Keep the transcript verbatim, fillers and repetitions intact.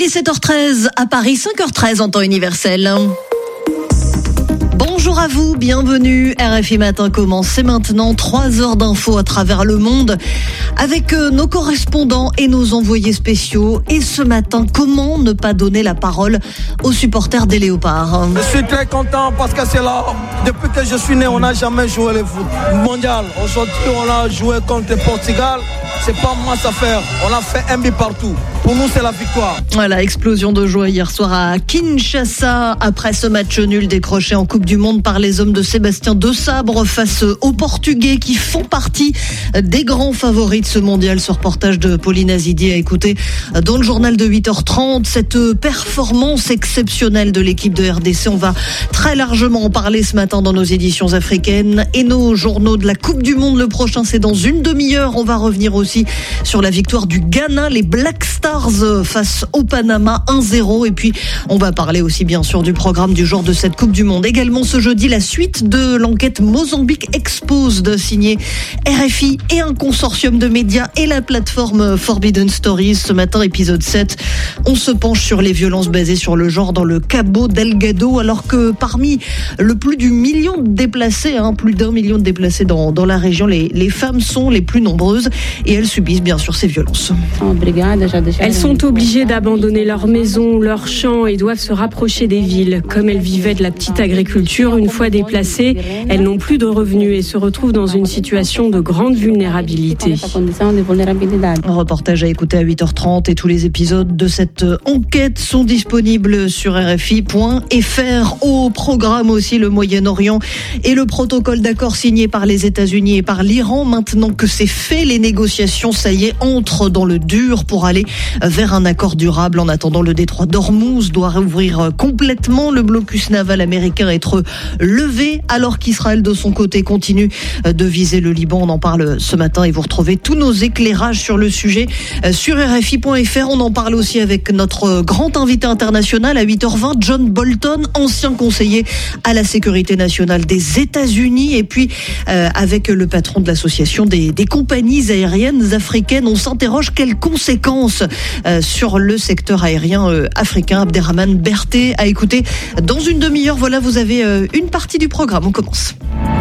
est sept heures treize à Paris, cinq heures treize en temps universel. Bonjour à vous, bienvenue. R F I Matin commence, c'est maintenant trois heures d'infos à travers le monde avec nos correspondants et nos envoyés spéciaux. Et ce matin, comment ne pas donner la parole aux supporters des Léopards? Je suis très content parce que c'est là, depuis que je suis né, on n'a jamais joué le foot mondial. Aujourd'hui, on a joué contre le Portugal. C'est pas masse à faire. On a fait un but partout. Pour nous, c'est la victoire. Voilà, explosion de joie hier soir à Kinshasa après ce match nul décroché en Coupe du Monde par les hommes de Sébastien Desabre face aux Portugais qui font partie des grands favoris de ce mondial. Ce reportage de Pauline Azidi à écouter dans le journal de huit heures trente. Cette performance exceptionnelle de l'équipe de R D C, on va très largement en parler ce matin dans nos éditions africaines et nos journaux de la Coupe du Monde. Le prochain, c'est dans une demi-heure. On va revenir aussi sur la victoire du Ghana, les Black Stars face au Panama un zéro. Et puis, on va parler aussi bien sûr du programme du jour de cette Coupe du Monde. Également ce jeudi, la suite de l'enquête Mozambique Exposed signée R F I et un consortium de médias et la plateforme Forbidden Stories. Ce matin, épisode sept, on se penche sur les violences basées sur le genre dans le Cabo Delgado, alors que parmi le plus du million de déplacés, hein, plus d'un million de déplacés dans, dans la région, les, les femmes sont les plus nombreuses et elles subissent bien sûr ces violences. Elles sont obligées d'abandonner leur maison, leurs champs et doivent se rapprocher des villes. Comme elles vivaient de la petite agriculture, une fois déplacées, elles n'ont plus de revenus et se retrouvent dans une situation de grande vulnérabilité. Un reportage à écouter à huit heures trente et tous les épisodes de cette enquête sont disponibles sur R F I point F R. Au programme aussi le Moyen-Orient et le protocole d'accord signé par les États-Unis et par l'Iran. Maintenant que c'est fait, les négociations, ça y est, entrent dans le dur pour aller vers un accord durable. En attendant, le détroit d'Ormuz doit rouvrir complètement. Le blocus naval américain être levé alors qu'Israël de son côté continue de viser le Liban. On en parle ce matin et vous retrouvez tous nos éclairages sur le sujet sur R F I point F R. On en parle aussi avec notre grand invité international à huit heures vingt, John Bolton, ancien conseiller à la sécurité nationale des États-Unis, et puis euh, avec le patron de l'association des, des compagnies aériennes africaines. On s'interroge quelles conséquences euh, sur le secteur aérien euh, africain. Abderrahmane Berthé à écouter dans une demi-heure. Voilà, vous avez euh, une partie du programme. On commence.